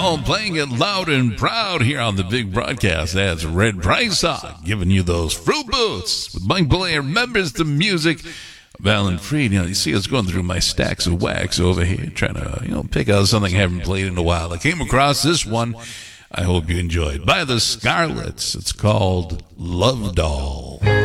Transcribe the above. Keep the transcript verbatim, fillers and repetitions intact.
y'all, playing it loud and proud here on the big broadcast. That's Red Brysock giving you those fruit boots with Mike Blair. Remembers the music of Alan Freed. You know, you see us going through my stacks of wax over here, trying to, you know, pick out something I haven't played in a while. I came across this one. I hope you enjoyed. By the Scarlets. It's called Love Doll.